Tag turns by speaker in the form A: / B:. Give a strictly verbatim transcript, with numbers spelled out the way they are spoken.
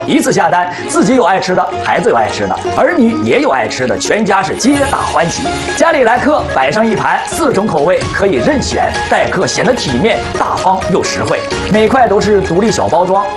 A: 一次下单，自己有爱吃的，孩子有爱吃的，儿女也有爱吃的，全家是皆大欢喜。家里来客，摆上一盘，四种口味可以任选，待客显得体面大方又实惠。每块都是独立小包装，